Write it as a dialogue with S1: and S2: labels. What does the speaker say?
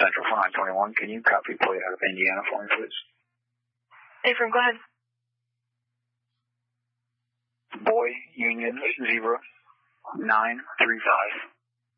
S1: Central for 921. Can you copy plate out of Indiana for me, please?
S2: Affirm, go ahead.
S1: Boy, Union, 0935.